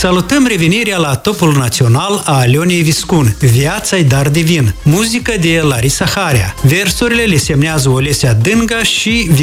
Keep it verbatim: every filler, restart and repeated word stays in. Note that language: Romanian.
Salutăm revenirea la topul național a Alionei Viscun, Viața-i dar divin, muzică de Larisa Harea. Versurile le semnează Olesia Dânga și